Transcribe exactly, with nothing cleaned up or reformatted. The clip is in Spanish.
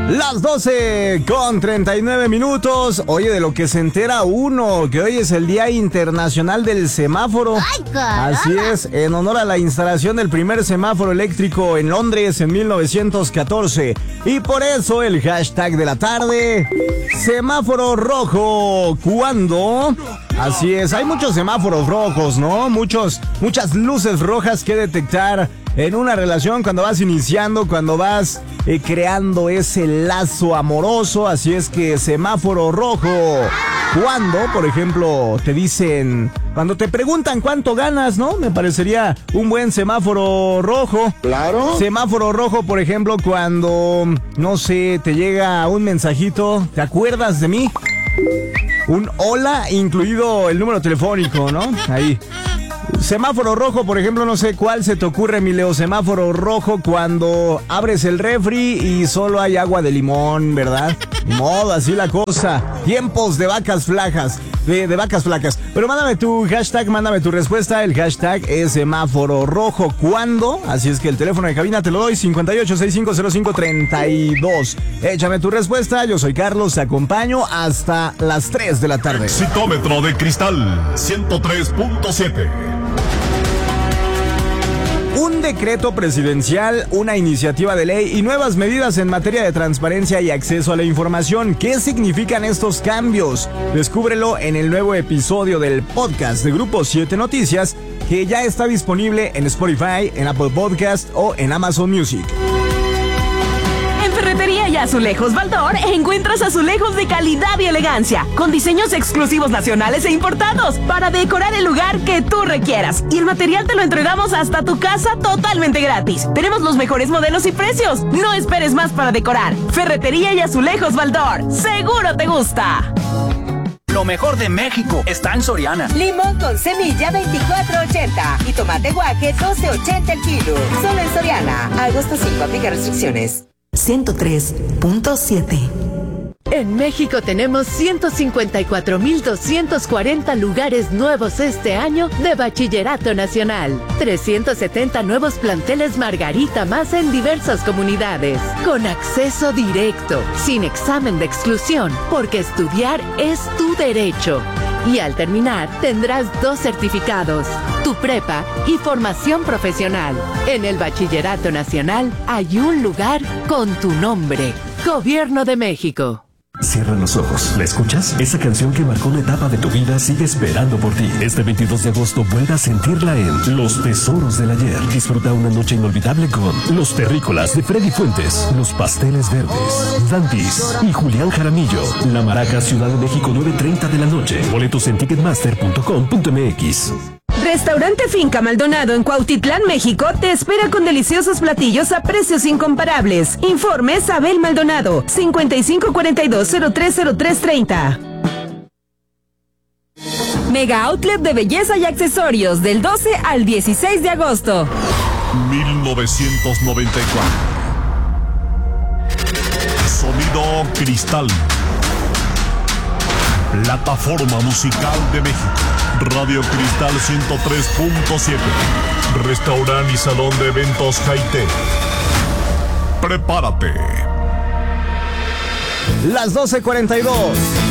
Las doce con treinta y nueve minutos. Oye, de lo que se entera uno, que hoy es el Día Internacional del Semáforo. ¡Ay, caramba! Así es, en honor a la instalación del primer semáforo eléctrico en Londres en mil novecientos catorce. Y por eso el hashtag de la tarde, semáforo rojo. ¿Cuándo? Así es, hay muchos semáforos rojos, ¿no? Muchos, muchas luces rojas que detectar en una relación cuando vas iniciando, cuando vas eh, creando ese lazo amoroso. Así es que semáforo rojo. Cuando, por ejemplo, te dicen, cuando te preguntan cuánto ganas, ¿no? Me parecería un buen semáforo rojo. Claro. Semáforo rojo, por ejemplo, cuando, no sé, te llega un mensajito, ¿te acuerdas de mí? Un hola, incluido el número telefónico, ¿no? Ahí. Semáforo rojo, por ejemplo, no sé cuál se te ocurre, mi Leo. Semáforo rojo cuando abres el refri y solo hay agua de limón, ¿verdad? Ni modo, así la cosa. Tiempos de vacas flacas, de, de vacas flacas. Pero mándame tu hashtag, mándame tu respuesta. El hashtag es semáforo rojo. ¿Cuándo? Así es que el teléfono de cabina te lo doy, cincuenta y ocho, sesenta y cinco cero cinco, treinta y dos. Échame tu respuesta. Yo soy Carlos, te acompaño hasta las tres de la tarde. Citómetro de cristal ciento tres punto siete. Un decreto presidencial, una iniciativa de ley y nuevas medidas en materia de transparencia y acceso a la información. ¿Qué significan estos cambios? Descúbrelo en el nuevo episodio del podcast de Grupo siete Noticias, que ya está disponible en Spotify, en Apple Podcast o en Amazon Music. Ferretería y Azulejos Baldor encuentras azulejos de calidad y elegancia, con diseños exclusivos nacionales e importados, para decorar el lugar que tú requieras. Y el material te lo entregamos hasta tu casa totalmente gratis. Tenemos los mejores modelos y precios. No esperes más para decorar. Ferretería y Azulejos Baldor. ¡Seguro te gusta! Lo mejor de México está en Soriana. Limón con semilla veinticuatro ochenta y tomate guaje doce ochenta el kilo. Solo en Soriana. Agosto cinco, aplica restricciones. ciento tres punto siete. En México tenemos ciento cincuenta y cuatro mil doscientos cuarenta lugares nuevos este año de Bachillerato Nacional. trescientos setenta nuevos planteles Margarita más en diversas comunidades. Con acceso directo, sin examen de exclusión, porque estudiar es tu derecho. Y al terminar, tendrás dos certificados, tu prepa y formación profesional. En el Bachillerato Nacional hay un lugar con tu nombre. Gobierno de México. Cierra los ojos. ¿La escuchas? Esa canción que marcó una etapa de tu vida sigue esperando por ti. Este veintidós de agosto vuelve a sentirla en Los Tesoros del Ayer. Disfruta una noche inolvidable con Los Terrícolas de Freddy Fuentes, Los Pasteles Verdes, Dantis y Julián Jaramillo. La Maraca, Ciudad de México, nueve treinta de la noche. Boletos en ticketmaster punto com punto m x. Restaurante Finca Maldonado en Cuautitlán, México, te espera con deliciosos platillos a precios incomparables. Informes Abel Maldonado, cincuenta y cinco cuarenta y dos cero tres cero tres treinta. Mega Outlet de belleza y accesorios del doce al dieciséis de agosto. mil novecientos noventa y cuatro. Sonido Cristal. Plataforma musical de México. Radio Cristal ciento tres punto siete. Restaurante y salón de eventos Jaite. Prepárate. Las doce cuarenta y dos.